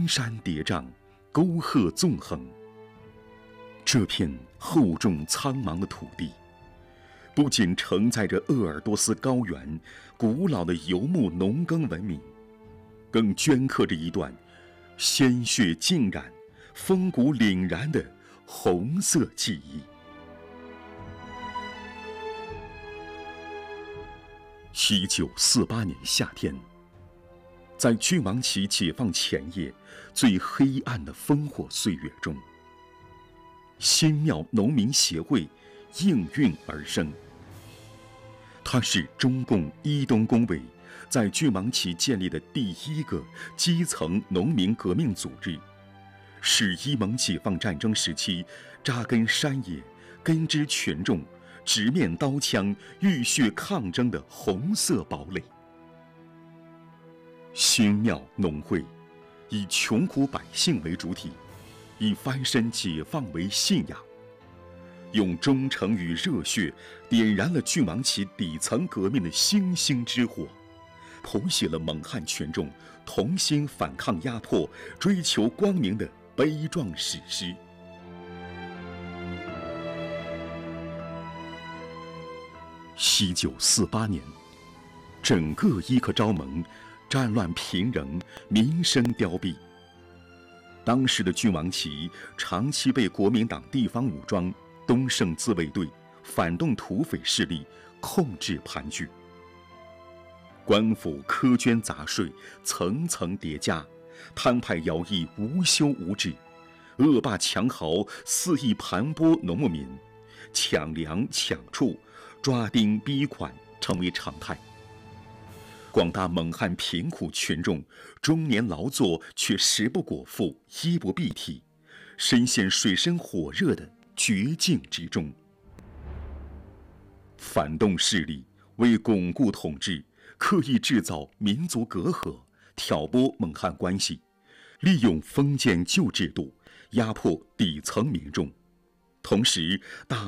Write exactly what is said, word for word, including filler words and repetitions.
青山叠嶂，沟壑纵横。这片厚重苍茫的土地，不仅承载着鄂尔多斯高原古老的游牧农耕文明，更镌刻着一段鲜血浸染、风骨凛然的红色记忆。一九四八年夏天，在君王旗解放前夜最黑暗的烽火岁月中，新庙农民协会应运而生。它是中共伊东工委在君王旗建立的第一个基层农民革命组织，是伊蒙解放战争时期扎根山野、根植群众、直面刀枪、浴血抗争的红色堡垒。新庙农会以穷苦百姓为主体，以翻身解放为信仰，用忠诚与热血点燃了君王旗底层革命的星星之火，谱写了蒙汉群众同心反抗压迫、追求光明的悲壮史诗。一九四八年，整个伊克昭盟战乱频仍，民生凋敝。当时的君王旗长期被国民党地方武装、东盛自卫队、反动土匪势力控制盘踞。官府苛捐杂税层层叠加，摊派徭役无休无止，恶霸强豪肆意盘剥农牧民，抢粮抢畜、抓丁逼款成为常态。广大蒙汉贫苦群众终年劳作却食不果腹、衣不蔽体，深陷水深火热的绝境之中。反动势力为巩固统治，刻意制造民族隔阂，挑拨蒙汉关系，利用封建旧制度压迫底层民众，同时大